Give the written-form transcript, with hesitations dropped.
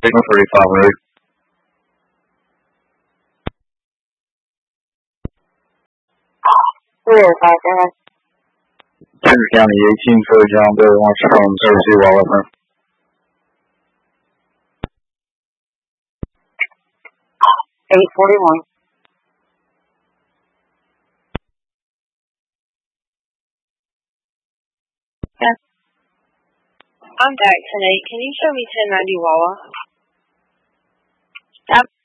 Signal 3500. Henry County 18 for John Doe wants from service to Wallace. 841. Yes. I'm back tonight. Can you show me 1090 Wawa? Yep.